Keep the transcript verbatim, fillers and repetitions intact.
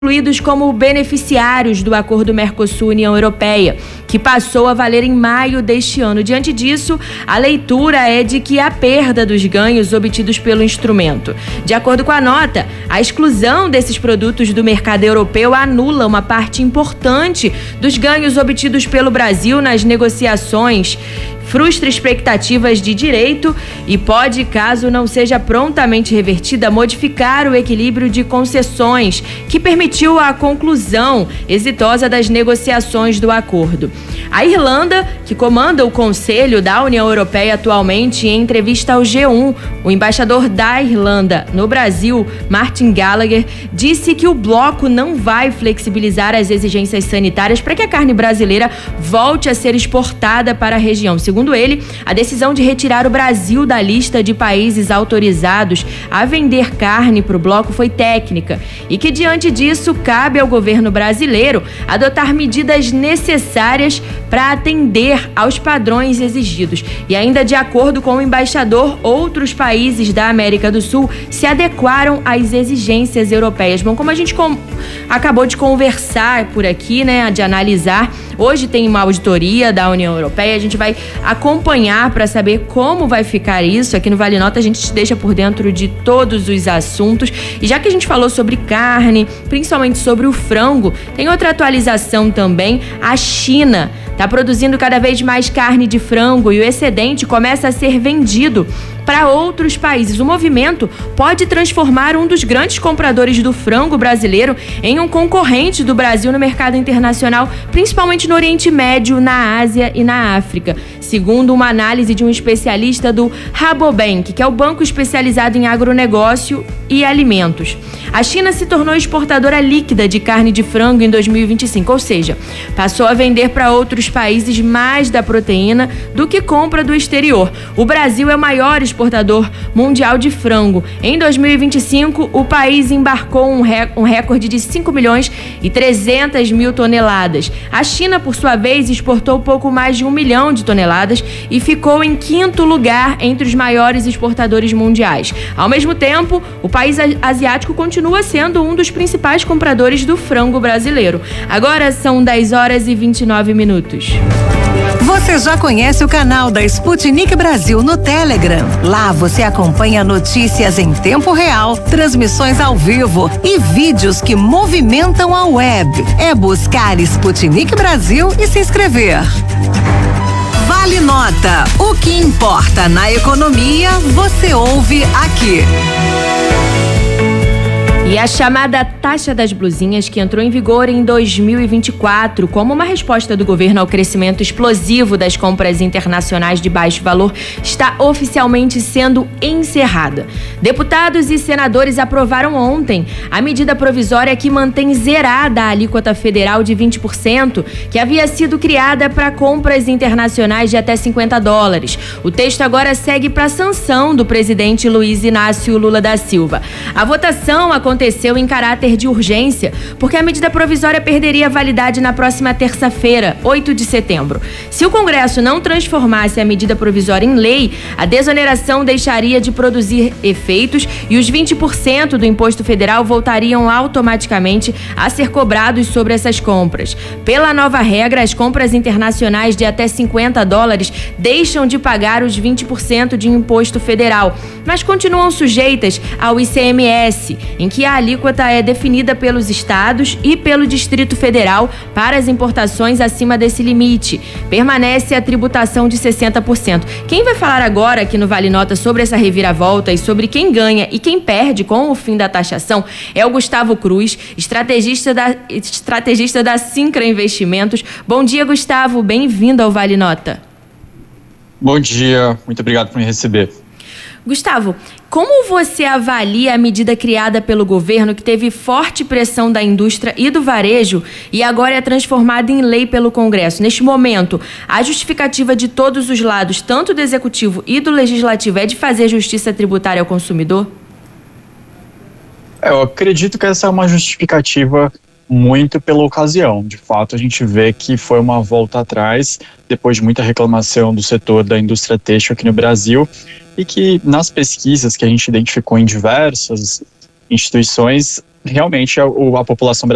incluídos como beneficiários do Acordo Mercosul-União Europeia, que passou a valer em maio deste ano. Diante disso, a leitura é de que há perda dos ganhos obtidos pelo instrumento. De acordo com a nota, a exclusão desses produtos do mercado europeu anula uma parte importante dos ganhos obtidos pelo Brasil nas negociações, frustra expectativas de direito e pode, caso não seja prontamente revertida, modificar o equilíbrio de concessões que permitiu a conclusão exitosa das negociações do acordo. A Irlanda, que comanda o Conselho da União Europeia atualmente, em entrevista ao G um, o embaixador da Irlanda no Brasil, Martin Gallagher, disse que o bloco não vai flexibilizar as exigências sanitárias para que a carne brasileira volte a ser exportada para a região. Segundo ele, a decisão de retirar o Brasil da lista de países autorizados a vender carne para o bloco foi técnica e que, diante disso, cabe ao governo brasileiro adotar medidas necessárias para atender aos padrões exigidos. E ainda de acordo com o embaixador, outros países da América do Sul se adequaram às exigências europeias. Bom, como a gente com... acabou de conversar por aqui, né, de analisar, hoje tem uma auditoria da União Europeia, a gente vai acompanhar para saber como vai ficar isso. Aqui no Vale Nota a gente te deixa por dentro de todos os assuntos. E já que a gente falou sobre carne, principalmente sobre o frango, tem outra atualização também. A China está produzindo cada vez mais carne de frango e o excedente começa a ser vendido para outros países. O movimento pode transformar um dos grandes compradores do frango brasileiro em um concorrente do Brasil no mercado internacional, principalmente no Oriente Médio, na Ásia e na África, segundo uma análise de um especialista do Rabobank, que é o banco especializado em agronegócio e alimentos. A China se tornou exportadora líquida de carne de frango em dois mil e vinte e cinco, ou seja, passou a vender para outros países mais da proteína do que compra do exterior. O Brasil é o maior exportador mundial de frango. Em dois mil e vinte e cinco, o país embarcou um, rec- um recorde de cinco milhões e trezentas mil toneladas. A China, por sua vez, exportou pouco mais de um milhão de toneladas e ficou em quinto lugar entre os maiores exportadores mundiais. Ao mesmo tempo, o país asiático continua sendo um dos principais compradores do frango brasileiro. Agora são dez horas e vinte e nove minutos. Você já conhece o canal da Sputnik Brasil no Telegram? Lá você acompanha notícias em tempo real, transmissões ao vivo e vídeos que movimentam a web. É buscar Sputnik Brasil e se inscrever. Vale Nota. O que importa na economia, você ouve aqui. E a chamada taxa das blusinhas, que entrou em vigor em dois mil e vinte e quatro como uma resposta do governo ao crescimento explosivo das compras internacionais de baixo valor, está oficialmente sendo encerrada. Deputados e senadores aprovaram ontem a medida provisória que mantém zerada a alíquota federal de vinte por cento, que havia sido criada para compras internacionais de até cinquenta dólares. O texto agora segue para a sanção do presidente Luiz Inácio Lula da Silva. A votação aconteceu aconteceu em caráter de urgência, porque a medida provisória perderia validade na próxima terça-feira, oito de setembro. Se o Congresso não transformasse a medida provisória em lei, a desoneração deixaria de produzir efeitos e os vinte por cento do imposto federal voltariam automaticamente a ser cobrados sobre essas compras. Pela nova regra, as compras internacionais de até cinquenta dólares deixam de pagar os vinte por cento de imposto federal, mas continuam sujeitas ao I C M S, em que a alíquota é definida pelos estados e pelo Distrito Federal para as importações acima desse limite. Permanece a tributação de sessenta por cento. Quem vai falar agora aqui no Vale Nota sobre essa reviravolta e sobre quem ganha e quem perde com o fim da taxação é o Gustavo Cruz, estrategista da, estrategista da Sincra Investimentos. Bom dia, Gustavo. Bem-vindo ao Vale Nota. Bom dia. Muito obrigado por me receber. Gustavo, como você avalia a medida criada pelo governo que teve forte pressão da indústria e do varejo e agora é transformada em lei pelo Congresso? Neste momento, a justificativa de todos os lados, tanto do Executivo e do Legislativo, é de fazer justiça tributária ao consumidor? É, eu acredito que essa é uma justificativa muito pela ocasião. De fato, a gente vê que foi uma volta atrás, depois de muita reclamação do setor da indústria têxtil aqui no Brasil, e que nas pesquisas que a gente identificou em diversas instituições, realmente a, a população